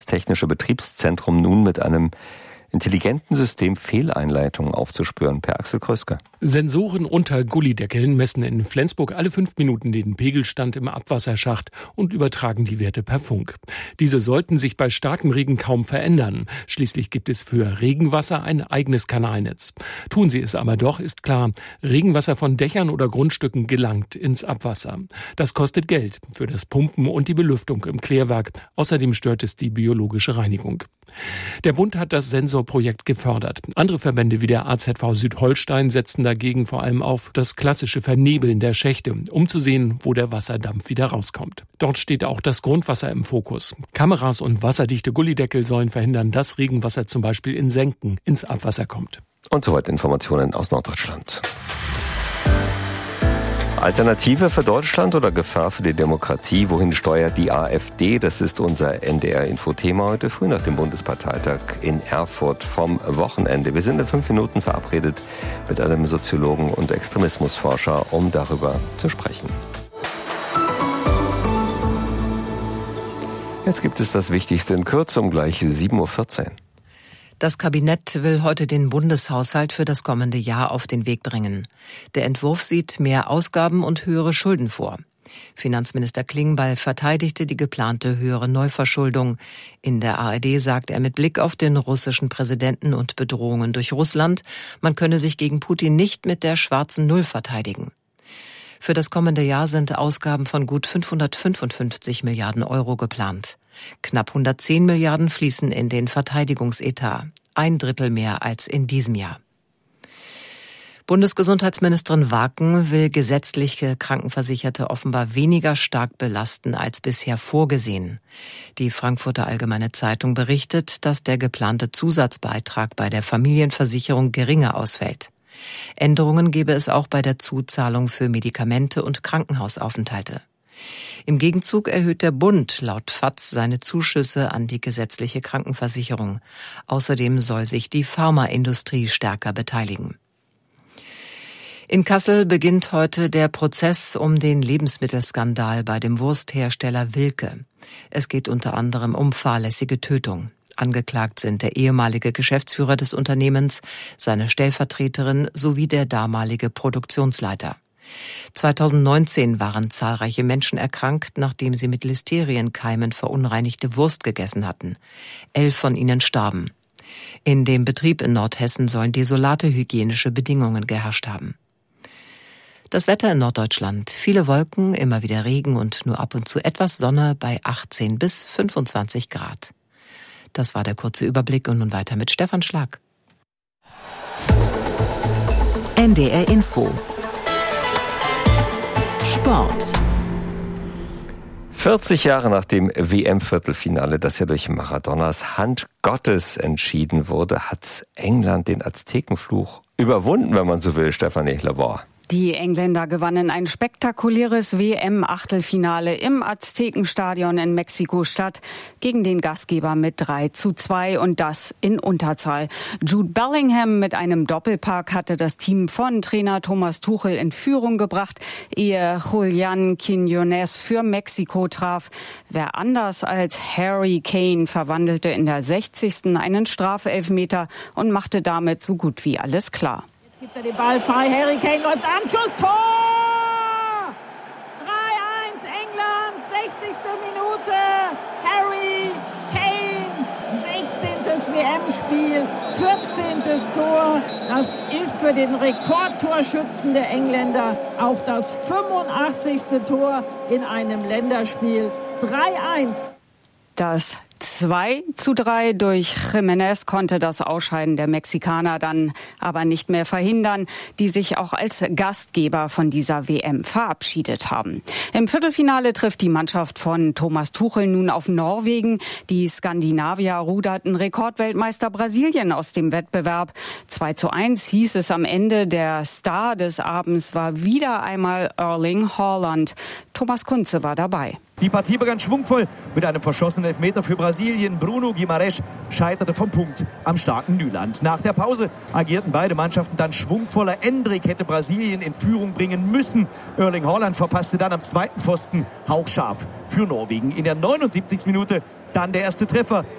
Technische Betriebszentrum nun mit einem intelligenten System Fehleinleitungen aufzuspüren. Per Axel Kröske. Sensoren unter Gullydeckeln messen in Flensburg alle 5 Minuten den Pegelstand im Abwasserschacht und übertragen die Werte per Funk. Diese sollten sich bei starkem Regen kaum verändern. Schließlich gibt es für Regenwasser ein eigenes Kanalnetz. Tun sie es aber doch, ist klar, Regenwasser von Dächern oder Grundstücken gelangt ins Abwasser. Das kostet Geld für das Pumpen und die Belüftung im Klärwerk. Außerdem stört es die biologische Reinigung. Der Bund hat das Sensorprojekt gefördert. Andere Verbände wie der AZV Südholstein setzen dagegen vor allem auf das klassische Vernebeln der Schächte, um zu sehen, wo der Wasserdampf wieder rauskommt. Dort steht auch das Grundwasser im Fokus. Kameras und wasserdichte Gullydeckel sollen verhindern, dass Regenwasser zum Beispiel in Senken ins Abwasser kommt. Und soweit Informationen aus Norddeutschland. Alternative für Deutschland oder Gefahr für die Demokratie? Wohin steuert die AfD? Das ist unser NDR-Info-Thema heute früh nach dem Bundesparteitag in Erfurt vom Wochenende. Wir sind in 5 Minuten verabredet mit einem Soziologen und Extremismusforscher, um darüber zu sprechen. Jetzt gibt es das Wichtigste in Kürze um gleich 7.14 Uhr. Das Kabinett will heute den Bundeshaushalt für das kommende Jahr auf den Weg bringen. Der Entwurf sieht mehr Ausgaben und höhere Schulden vor. Finanzminister Klingbeil verteidigte die geplante höhere Neuverschuldung. In der ARD sagt er mit Blick auf den russischen Präsidenten und Bedrohungen durch Russland, man könne sich gegen Putin nicht mit der schwarzen Null verteidigen. Für das kommende Jahr sind Ausgaben von gut 555 Milliarden Euro geplant. Knapp 110 Milliarden fließen in den Verteidigungsetat, 1/3 mehr als in diesem Jahr. Bundesgesundheitsministerin Waken will gesetzliche Krankenversicherte offenbar weniger stark belasten als bisher vorgesehen. Die Frankfurter Allgemeine Zeitung berichtet, dass der geplante Zusatzbeitrag bei der Familienversicherung geringer ausfällt. Änderungen gebe es auch bei der Zuzahlung für Medikamente und Krankenhausaufenthalte. Im Gegenzug erhöht der Bund laut FAZ seine Zuschüsse an die gesetzliche Krankenversicherung. Außerdem soll sich die Pharmaindustrie stärker beteiligen. In Kassel beginnt heute der Prozess um den Lebensmittelskandal bei dem Wursthersteller Wilke. Es geht unter anderem um fahrlässige Tötung. Angeklagt sind der ehemalige Geschäftsführer des Unternehmens, seine Stellvertreterin sowie der damalige Produktionsleiter. 2019 waren zahlreiche Menschen erkrankt, nachdem sie mit Listerienkeimen verunreinigte Wurst gegessen hatten. 11 von ihnen starben. In dem Betrieb in Nordhessen sollen desolate hygienische Bedingungen geherrscht haben. Das Wetter in Norddeutschland. Viele Wolken, immer wieder Regen und nur ab und zu etwas Sonne bei 18 bis 25 Grad. Das war der kurze Überblick und nun weiter mit Stefan Schlag. NDR Info. Sport. 40 Jahre nach dem WM-Viertelfinale, das ja durch Maradonas Hand Gottes entschieden wurde, hat England den Aztekenfluch überwunden, wenn man so will, Stefanie Lavor. Die Engländer gewannen ein spektakuläres WM-Achtelfinale im Aztekenstadion in Mexiko-Stadt gegen den Gastgeber mit 3:2 und das in Unterzahl. Jude Bellingham mit einem Doppelpack hatte das Team von Trainer Thomas Tuchel in Führung gebracht, ehe Julián Quiñones für Mexiko traf. Wer anders als Harry Kane verwandelte in der 60. einen Strafelfmeter und machte damit so gut wie alles klar. Gibt er den Ball frei, Harry Kane läuft an, Schuss, Tor! 3:1 England, 60. Minute, Harry Kane, 16. WM-Spiel, 14. Tor. Das ist für den Rekordtorschützen der Engländer auch das 85. Tor in einem Länderspiel, 3:1. Das 2:3 durch Jiménez konnte das Ausscheiden der Mexikaner dann aber nicht mehr verhindern, die sich auch als Gastgeber von dieser WM verabschiedet haben. Im Viertelfinale trifft die Mannschaft von Thomas Tuchel nun auf Norwegen. Die Skandinavier ruderten Rekordweltmeister Brasilien aus dem Wettbewerb. 2:1 hieß es am Ende. Der Star des Abends war wieder einmal Erling Haaland. Thomas Kunze war dabei. Die Partie begann schwungvoll mit einem verschossenen Elfmeter für Brasilien. Bruno Guimarães scheiterte vom Punkt am starken Nyland. Nach der Pause agierten beide Mannschaften dann schwungvoller. Endrick hätte Brasilien in Führung bringen müssen. Erling Haaland verpasste dann am zweiten Pfosten hauchscharf für Norwegen. In der 79. Minute dann der erste Treffer.